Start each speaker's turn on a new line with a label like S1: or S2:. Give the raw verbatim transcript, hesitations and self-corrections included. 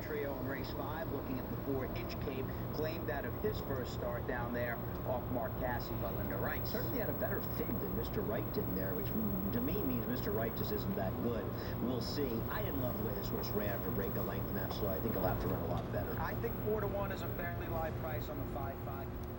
S1: trio in race five, looking at the four-inch cape, claimed that of his first start down there off Mark Casse by Linda Rice.
S2: Certainly had a better fig than Mister Wright did there, which to me means Mister Wright just isn't that good. We'll see. I didn't love the way this horse ran after break the length and that, so I think he'll have to run a lot better.
S1: I think four to one is a fairly live price on the five five.